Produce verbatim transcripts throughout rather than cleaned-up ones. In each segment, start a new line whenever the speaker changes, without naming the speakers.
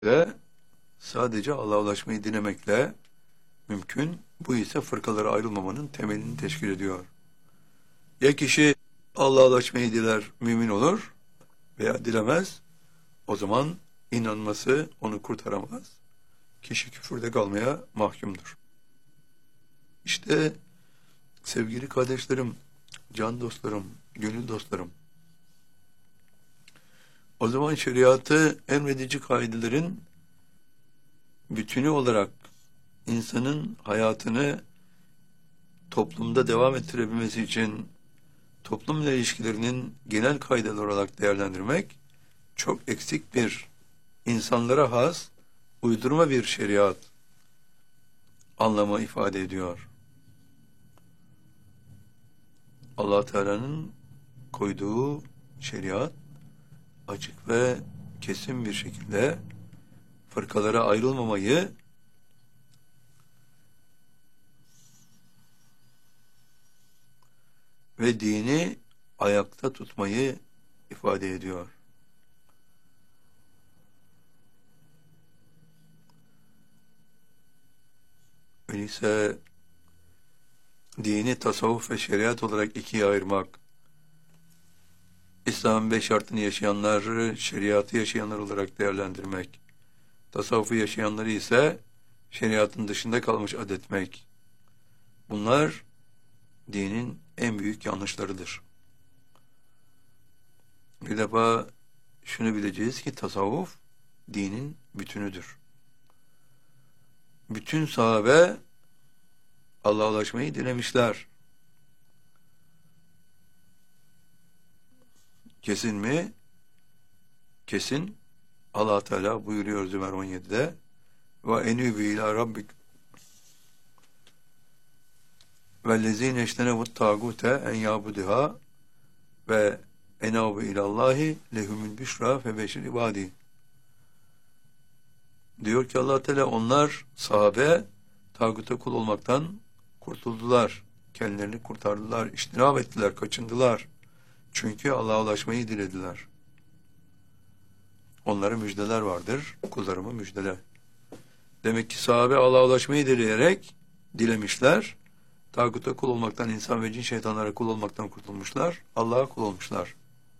ve sadece Allah'a ulaşmayı dilemekle mümkün. Bu ise fırkalara ayrılmamanın temelini teşkil ediyor. Ya kişi Allah'a ulaşmayı diler, mümin olur veya dilemez. O zaman inanması onu kurtaramaz. Kişi küfürde kalmaya mahkumdur. İşte sevgili kardeşlerim, can dostlarım, gönül dostlarım, o zaman şeriatı emredici kaidelerin bütünü olarak insanın hayatını toplumda devam ettirebilmesi için toplumla ilişkilerinin genel kaideler olarak değerlendirmek çok eksik bir, insanlara has, uydurma bir şeriat anlamı ifade ediyor. Allah Teala'nın koyduğu şeriat açık ve kesin bir şekilde fırkalara ayrılmamayı ve dini ayakta tutmayı ifade ediyor. Öyleyse dini tasavvuf ve şeriat olarak ikiye ayırmak, İslam'ın beş şartını yaşayanları şeriatı yaşayanlar olarak değerlendirmek, tasavvufu yaşayanları ise şeriatın dışında kalmış adetmek, bunlar dinin en büyük yanlışlarıdır. Bir defa şunu bileceğiz ki tasavvuf dinin bütünüdür. Bütün sahabe Allah'a ulaşmayı dilemişler. Kesin mi? Kesin. Allah Teala buyuruyor Zümer on yedide ve enübü ila rabbik vellezine iştenevut tağute en yabuduha ve enabu ilallahi lehumul büşra febeşir ibadi. Diyor ki Allah Teala, onlar sahabe tağuta kul olmaktan kurtuldular. Kendilerini kurtardılar, iştinab ettiler, kaçındılar. Çünkü Allah'a ulaşmayı dilediler. Onlara müjdeler vardır. Kullarıma müjdele. Demek ki sahabe Allah'a ulaşmayı dileyerek dilemişler. Tağuta kul olmaktan, insan ve cin şeytanlara kul olmaktan kurtulmuşlar. Allah'a kul olmuşlar.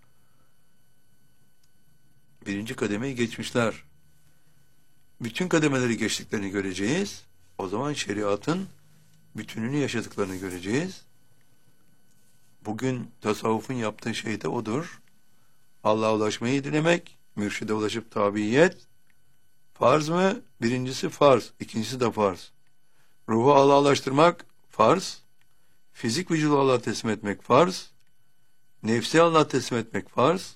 Birinci kademeyi geçmişler. Bütün kademeleri geçtiklerini göreceğiz. O zaman şeriatın bütününü yaşadıklarını göreceğiz. Bugün tasavvufun yaptığı şey de odur. Allah'a ulaşmayı dilemek, mürşide ulaşıp tabiyet. Farz mı? Birincisi farz, ikincisi de farz. Ruhu Allah'a ulaştırmak farz. Fizik vücudu Allah'a teslim etmek farz. Nefsi Allah'a teslim etmek farz.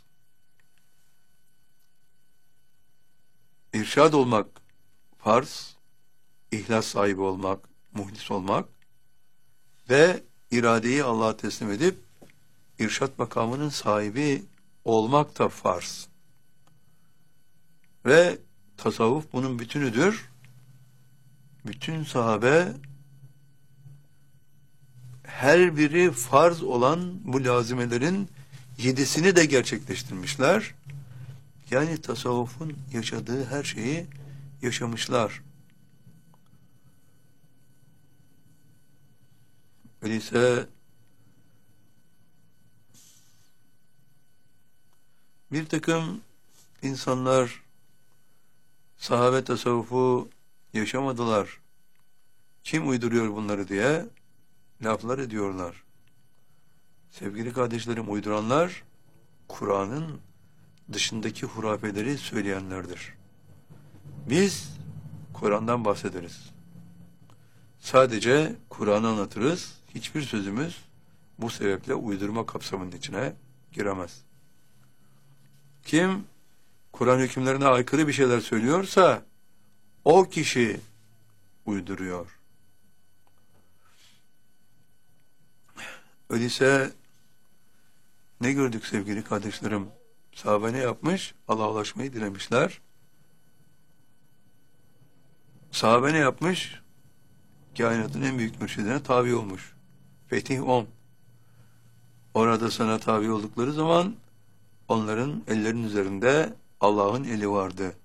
İrşad olmak farz. İhlas sahibi olmak, muhlis olmak ve iradeyi Allah'a teslim edip irşat makamının sahibi olmak da farz. Ve tasavvuf bunun bütünüdür. Bütün sahabe her biri farz olan bu lazimelerin yedisini de gerçekleştirmişler. Yani tasavvufun yaşadığı her şeyi yaşamışlar. Öyleyse bir takım insanlar sahabe tasavvufu yaşamadılar, kim uyduruyor bunları diye laflar ediyorlar. Sevgili kardeşlerim, uyduranlar Kur'an'ın dışındaki hurafeleri söyleyenlerdir. Biz Kur'an'dan bahsederiz. Sadece Kur'an'ı anlatırız. Hiçbir sözümüz bu sebeple uydurma kapsamının içine giremez. Kim Kur'an hükümlerine aykırı bir şeyler söylüyorsa o kişi uyduruyor. Öyleyse ne gördük sevgili kardeşlerim? Sahabe ne yapmış? Allah'a ulaşmayı dilemişler. Sahabe ne yapmış? Kainatın en büyük mürşidine tabi olmuş. Fetih on. Orada sana tabi oldukları zaman onların ellerinin üzerinde Allah'ın eli vardı.